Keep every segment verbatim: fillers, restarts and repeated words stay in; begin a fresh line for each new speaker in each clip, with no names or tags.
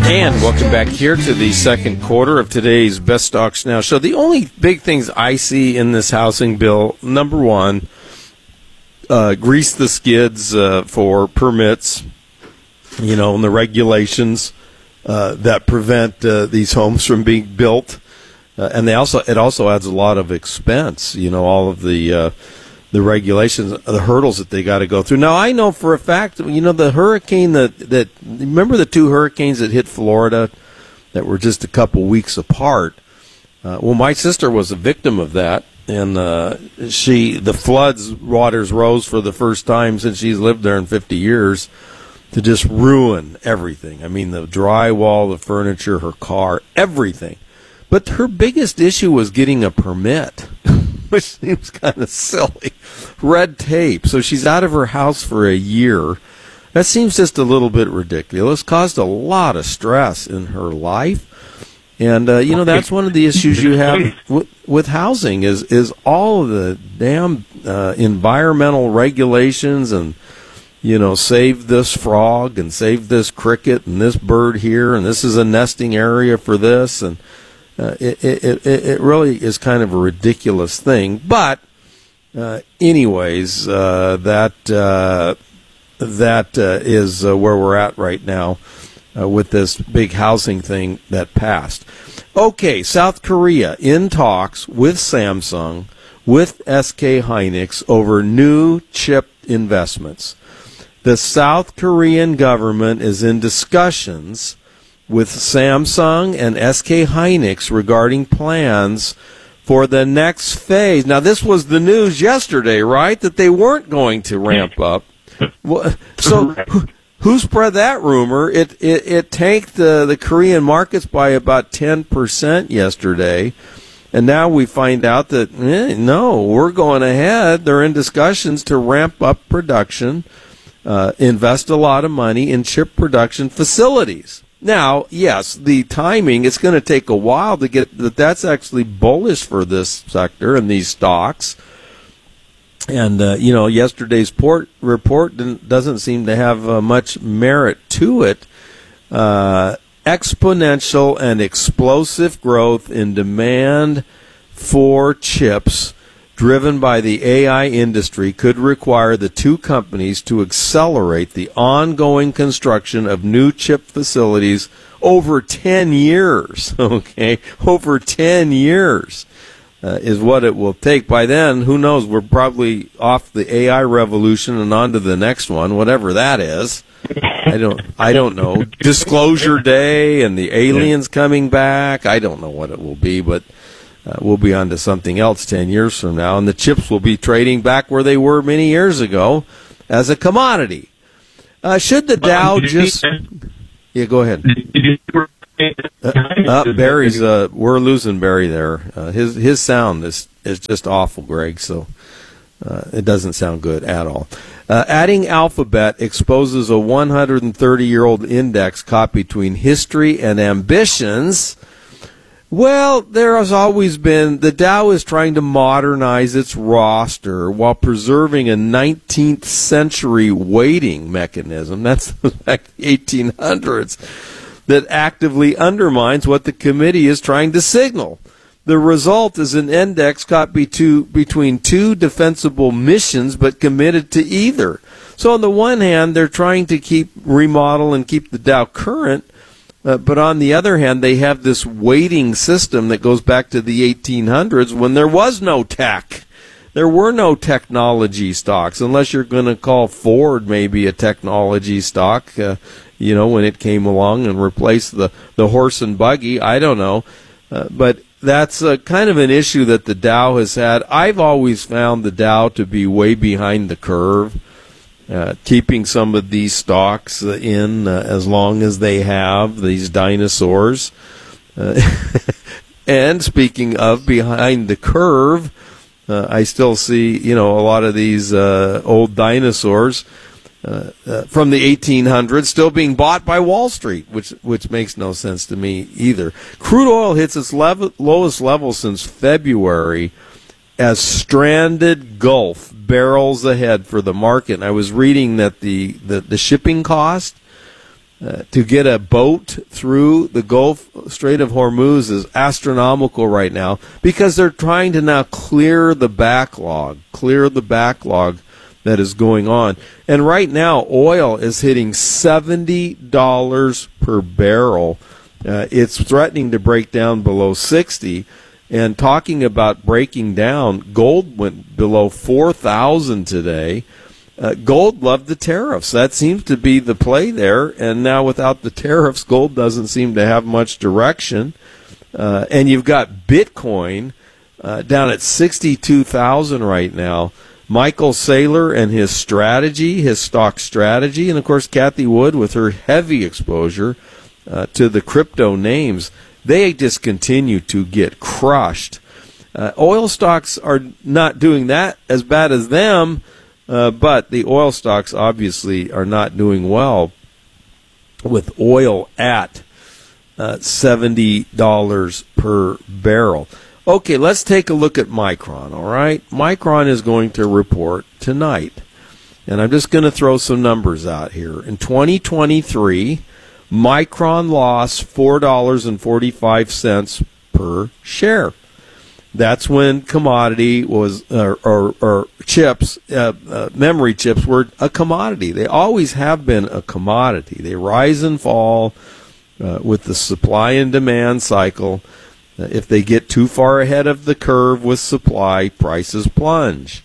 And welcome back here to the second quarter of today's Best Stocks Now show. The only big things I see in this housing bill, number one, uh, grease the skids uh, for permits, you know, and the regulations uh, that prevent uh, these homes from being built. Uh, and they also it also adds a lot of expense, you know, all of the uh, the regulations, the hurdles that they got to go through. Now, I know for a fact, you know, the hurricane that, that, remember the two hurricanes that hit Florida that were just a couple weeks apart? Uh, well, my sister was a victim of that, and uh, she, the floods, waters rose for the first time since she's lived there in fifty years to just ruin everything. I mean, the drywall, the furniture, her car, everything. But her biggest issue was getting a permit, which seems kind of silly. Red tape. So she's out of her house for a year. That seems just a little bit ridiculous. Caused a lot of stress in her life. And, uh, you know, that's one of the issues you have w- with housing is, is all of the damn uh, environmental regulations and, you know, save this frog and save this cricket and this bird here and this is a nesting area for this. And Uh, it, it, it, it really is kind of a ridiculous thing. But, uh, anyways, uh, that uh, that uh, is uh, where we're at right now uh, with this big housing thing that passed. Okay, South Korea in talks with Samsung, with S K Hynix over new chip investments. The South Korean government is in discussions with Samsung and S K Hynix regarding plans for the next phase. Now, this was the news yesterday, right, that they weren't going to ramp up. So who, who spread that rumor? It it, it tanked the, the Korean markets by about ten percent yesterday, and now we find out that, eh, no, we're going ahead. They're in discussions to ramp up production, uh, invest a lot of money in chip production facilities. Now, yes, the timing, it's going to take a while to get that. That's actually bullish for this sector and these stocks. And, uh, you know, yesterday's port report didn't, doesn't seem to have uh, much merit to it. Uh, exponential and explosive growth in demand for chips driven by the A I industry could require the two companies to accelerate the ongoing construction of new chip facilities over ten years, okay? Over ten years uh, is what it will take. By then, who knows, we're probably off the A I revolution and on to the next one, whatever that is. I don't I don't know. Disclosure Day and the aliens coming back. I don't know what it will be, but Uh, we'll be on to something else ten years from now, and the chips will be trading back where they were many years ago as a commodity. Uh, should the Dow just... Yeah, go ahead. Uh, uh, Barry's, uh, we're losing Barry there. Uh, his his sound is, is just awful, Greg, so uh, it doesn't sound good at all. Uh, adding Alphabet exposes a one hundred thirty-year-old index caught between history and ambitions. Well, there has always been, the Dow is trying to modernize its roster while preserving a nineteenth century weighting mechanism, that's back the eighteen hundreds, that actively undermines what the committee is trying to signal. The result is an index caught be two, between two defensible missions but committed to either. So on the one hand, they're trying to keep, remodel and keep the Dow current, Uh, but on the other hand, they have this weighting system that goes back to the eighteen hundreds when there was no tech. There were no technology stocks, unless you're going to call Ford maybe a technology stock, uh, you know, when it came along and replaced the, the horse and buggy. I don't know. Uh, but that's uh, kind of an issue that the Dow has had. I've always found the Dow to be way behind the curve. Uh, keeping some of these stocks uh, in uh, as long as they have, these dinosaurs. Uh, and speaking of behind the curve, uh, I still see, you know, a lot of these uh, old dinosaurs uh, uh, from the eighteen hundreds still being bought by Wall Street, which which makes no sense to me either. Crude oil hits its level, lowest level since February as stranded Gulf barrels ahead for the market. And I was reading that the, the, the shipping cost Uh, to get a boat through the Gulf Strait of Hormuz is astronomical right now because they're trying to now clear the backlog, clear the backlog that is going on. And right now, oil is hitting seventy dollars per barrel. Uh, it's threatening to break down below sixty. And talking about breaking down, gold went below four thousand today. Uh, gold loved the tariffs. That seems to be the play there. And now without the tariffs, gold doesn't seem to have much direction. Uh, and you've got Bitcoin uh, down at sixty-two thousand right now. Michael Saylor and his strategy, his stock strategy, and of course Kathy Wood with her heavy exposure uh, to the crypto names, they just continue to get crushed. Uh, oil stocks are not doing that as bad as them. Uh, but the oil stocks obviously are not doing well with oil at uh, seventy dollars per barrel. Okay, let's take a look at Micron, all right? Micron is going to report tonight. And I'm just going to throw some numbers out here. In twenty twenty-three, Micron lost four dollars and forty-five cents per share. That's when commodity was, or, or, or chips, uh, uh, memory chips were a commodity. They always have been a commodity. They rise and fall uh, with the supply and demand cycle. Uh, if they get too far ahead of the curve with supply, prices plunge.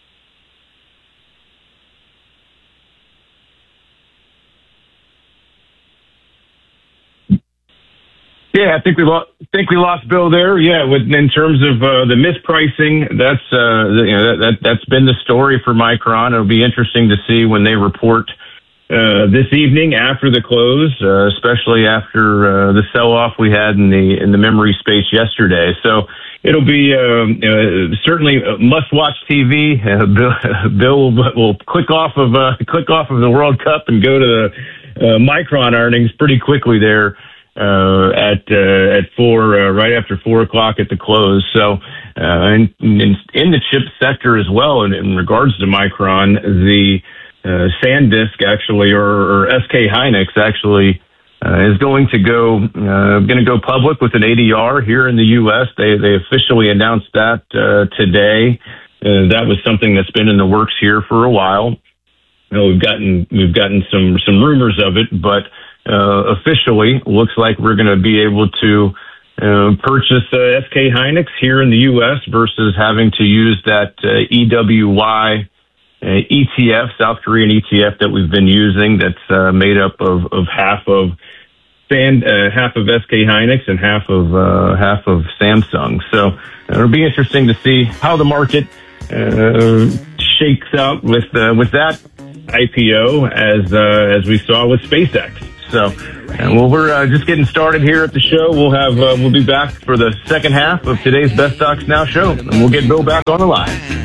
Yeah, I think we lost. Think we lost Bill there. Yeah, with in terms of uh, the mispricing, that's uh, you know that, that that's been the story for Micron. It'll be interesting to see when they report uh, this evening after the close, uh, especially after uh, the sell-off we had in the in the memory space yesterday. So it'll be um, uh, certainly must-watch T V. Uh, Bill, Bill will, will click off of uh, click off of the World Cup and go to the uh, Micron earnings pretty quickly there. Uh, at uh, at four, uh, right after four o'clock at the close. So, uh, in, in, in the chip sector as well, in, in regards to Micron, the uh, SanDisk actually, or, or S K Hynix actually, uh, is going to go uh, going to go public with an A D R here in the U S. They they officially announced that uh, today. Uh, that was something that's been in the works here for a while. You know, we've gotten we've gotten some some rumors of it, but Uh, officially, looks like we're going to be able to uh, purchase uh, S K Hynix here in the U S versus having to use that uh, E W Y uh, E T F, South Korean E T F that we've been using. That's uh, made up of, of half of Sand, uh, half of S K Hynix and half of uh, half of Samsung. So uh, it'll be interesting to see how the market uh, shakes out with uh, with that I P O as uh, as we saw with SpaceX. So, uh, well, we're uh, just getting started here at the show. We'll have uh, we'll be back for the second half of today's Best Stocks Now show, and we'll get Bill back on the line.